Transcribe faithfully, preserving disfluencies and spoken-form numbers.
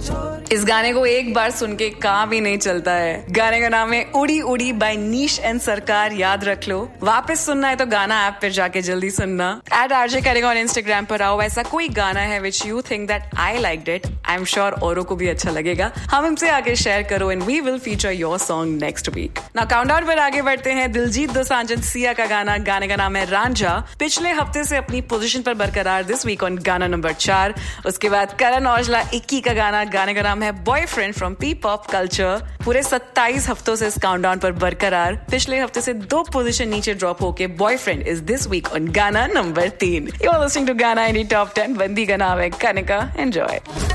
इस गाने को एक बार सुन के काम ही नहीं चलता है। गाने का नाम है उड़ी उड़ी बाय नीश एंड सरकार, याद रख लो। वापस सुनना है तो गाना ऐप पर जाके जल्दी सुनना। एट आरजे करेगा ऑन इंस्टाग्राम पर आओ। ऐसा कोई गाना है which you think that I liked it, I am sure औरों को भी अच्छा लगेगा। हम हमसे आगे शेयर करो and we will feature your song next week. Now countdown पर आगे बढ़ते हैं। दिलजीत दोसांझ एंड सिया का गाना, गाने का नाम है रांझा। पिछले हफ्ते से अपनी पोजीशन पर बरकरार दिस वीक ऑन गाना नंबर चार। उसके बाद करण औजला इक्की का गाना, गाने का नाम है boyfriend from P pop culture. पूरे सत्ताईस हफ्तों से इस काउंटडाउन पर बरकरार, पिछले हफ्ते से दो पोजीशन नीचे ड्रॉप होके boyfriend is this week on गाना नंबर तीन। यू आर लिसनिंग टू गाना इन टॉप टेन। बंदी का नाम है कनिका। एंजॉय।